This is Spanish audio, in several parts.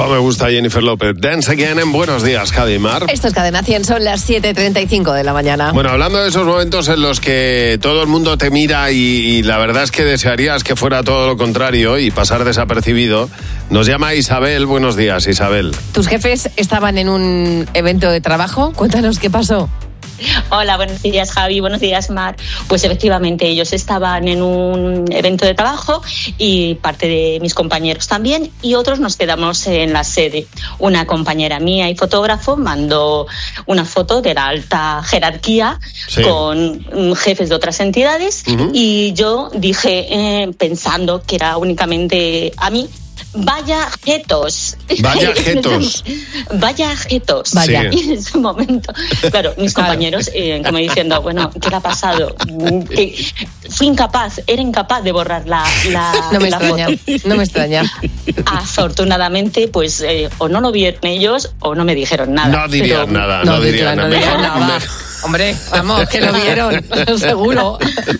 Cómo me gusta Jennifer López. Dance Again en Buenos Días, Javi Mar. Esto es Cadena 100, son las 7:35 de la mañana. Bueno, hablando de esos momentos en los que todo el mundo te mira y la verdad es que desearías que fuera todo lo contrario y pasar desapercibido, nos llama Isabel. Buenos días, Isabel. ¿Tus jefes estaban en un evento de trabajo? Cuéntanos qué pasó. Hola, buenos días Javi, buenos días Mar. Pues efectivamente ellos estaban en un evento de trabajo y parte de mis compañeros también, y otros nos quedamos en la sede. Una compañera mía y fotógrafo mandó una foto de la alta jerarquía, sí, con jefes de otras entidades, y yo dije, pensando que era únicamente a mí, vaya jetos. Vaya jetos. Vaya jetos. Vaya. Sí. Y en ese momento, claro, mis compañeros, como diciendo, bueno, ¿qué le ha pasado? Que era incapaz de borrar la No me la extraña, foto. no me extraña. Afortunadamente, pues o no lo vieron ellos o no me dijeron nada. No dirían nada, No dirían dirían nada. Hombre, vamos, que lo vieron, seguro.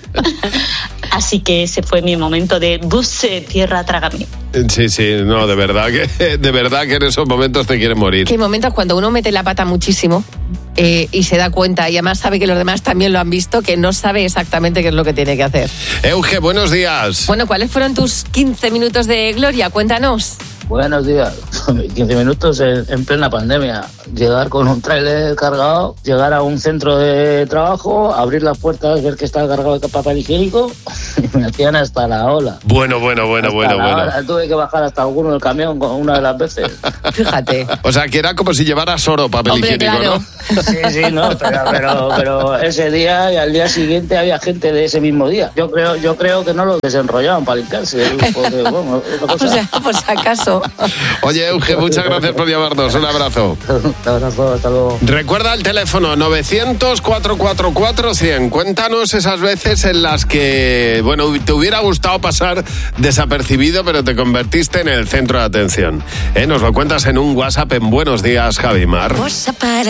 Así que ese fue mi momento de buce, tierra, trágame. Sí, no, de verdad que en esos momentos te quieren morir. Que hay momentos cuando uno mete la pata muchísimo y se da cuenta, y además sabe que los demás también lo han visto, que no sabe exactamente qué es lo que tiene que hacer. Euge, buenos días. Bueno, ¿cuáles fueron tus 15 minutos de gloria? Cuéntanos. Buenos días. 15 minutos en plena pandemia. Llegar con un tráiler cargado, llegar a un centro de trabajo, abrir las puertas, ver que está cargado de papel higiénico y me hacían hasta la ola. Bueno. Tuve que bajar hasta alguno del camión una de las veces. Fíjate. O sea, que era como si llevaras oro papel higiénico, claro, ¿no? Sí, no, pero ese día y al día siguiente había gente de ese mismo día. Yo creo que no lo desenrollaban para limpiarse. Porque, bueno, o sea, por si acaso. Oye, Euge, muchas gracias por llamarnos. Un abrazo. Un abrazo, hasta luego. Recuerda el teléfono 900-444-100. Cuéntanos esas veces en las que, bueno, te hubiera gustado pasar desapercibido, pero te convertiste en el centro de atención. Nos lo cuentas en un WhatsApp en Buenos Días, Javi Mar.